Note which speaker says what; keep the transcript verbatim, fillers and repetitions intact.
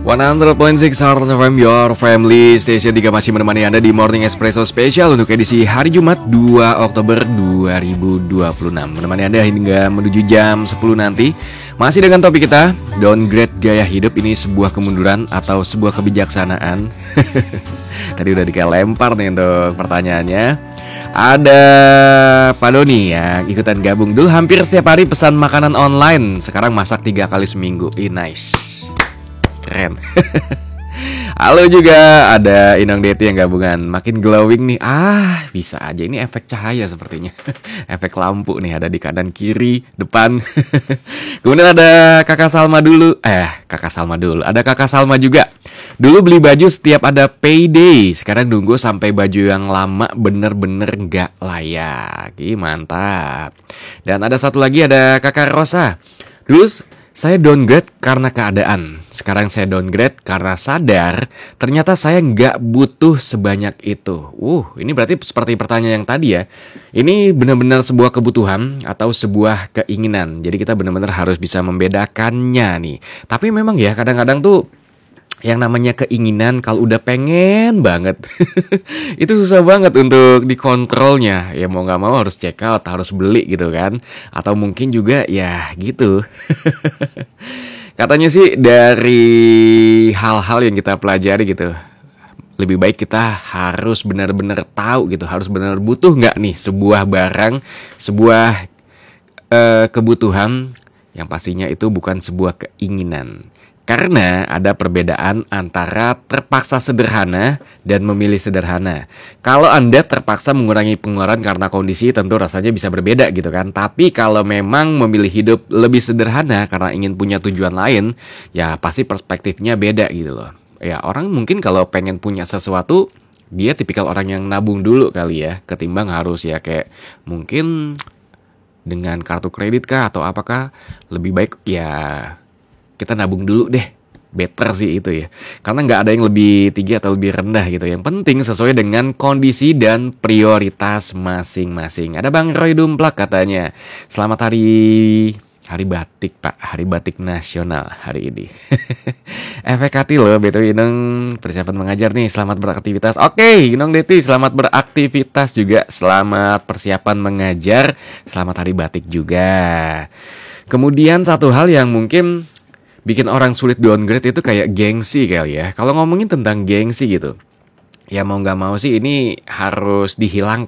Speaker 1: seratus titik enam Heart F M, your family station. Tiga masih menemani Anda di Morning Espresso Special untuk edisi hari Jumat dua Oktober dua ribu dua puluh enam. Menemani Anda hingga menuju jam sepuluh nanti. Masih dengan topik kita, downgrade gaya hidup ini sebuah kemunduran atau sebuah kebijaksanaan. Tadi udah dikelempar nih untuk pertanyaannya. Ada Pak Doni yang ikutan gabung. Dulu hampir setiap hari pesan makanan online, sekarang masak tiga kali seminggu. Ih, nice, keren. Halo juga ada Inong Deti yang gabungan. Makin glowing nih. Ah, bisa aja ini efek cahaya sepertinya. Efek lampu nih ada di kanan, kiri, depan. Kemudian ada Kakak Salma dulu. Eh, Kakak Salma dulu. Ada Kakak Salma juga. Dulu beli baju setiap ada payday. Sekarang nunggu sampai baju yang lama bener-bener gak layak. Ih, mantap. Dan ada satu lagi ada Kakak Rosa. Dulu saya downgrade karena keadaan. Sekarang saya downgrade karena sadar ternyata saya nggak butuh sebanyak itu. Uh, ini berarti seperti pertanyaan yang tadi ya. Ini benar-benar sebuah kebutuhan atau sebuah keinginan. Jadi kita benar-benar harus bisa membedakannya nih. Tapi memang ya kadang-kadang tuh yang namanya keinginan kalau udah pengen banget itu susah banget untuk dikontrolnya. Ya mau gak mau harus check out, harus beli gitu kan. Atau mungkin juga ya gitu. Katanya sih dari hal-hal yang kita pelajari gitu, lebih baik kita harus benar-benar tahu gitu, harus benar butuh gak nih sebuah barang, sebuah uh, kebutuhan yang pastinya itu bukan sebuah keinginan. Karena ada perbedaan antara terpaksa sederhana dan memilih sederhana. Kalau Anda terpaksa mengurangi pengeluaran karena kondisi, tentu rasanya bisa berbeda gitu kan. Tapi kalau memang memilih hidup lebih sederhana karena ingin punya tujuan lain, ya pasti perspektifnya beda gitu loh. Ya orang mungkin kalau pengen punya sesuatu, dia tipikal orang yang nabung dulu kali ya, ketimbang harus ya kayak mungkin dengan kartu kredit kah atau apakah, lebih baik ya kita nabung dulu deh. Better sih itu ya. Karena gak ada yang lebih tinggi atau lebih rendah gitu. Yang penting sesuai dengan kondisi dan prioritas masing-masing. Ada Bang Roy Dumplak katanya, selamat hari Hari batik Pak, Hari Batik Nasional hari ini. Efek hati loh, betul Inong persiapan mengajar nih, selamat beraktivitas. Oke, Inong Deti selamat beraktivitas juga, selamat persiapan mengajar, selamat Hari Batik juga. Kemudian satu hal yang mungkin bikin orang sulit downgrade itu kayak gengsi kali ya. Kalau ngomongin tentang gengsi gitu, ya mau gak mau sih ini harus dihilangkan